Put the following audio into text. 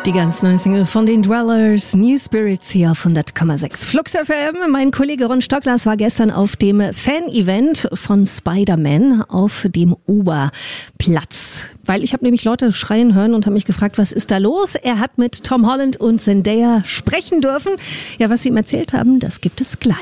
Die ganz neue Single von den Dwellers, New Spirits hier auf 100,6 Flux FM. Mein Kollege Ron Stocklas war gestern auf dem Fan-Event von Spider-Man auf dem Oberplatz. Weil ich habe nämlich Leute schreien hören und habe mich gefragt, was ist da los? Er hat mit Tom Holland und Zendaya sprechen dürfen. Ja, was sie ihm erzählt haben, das gibt es gleich.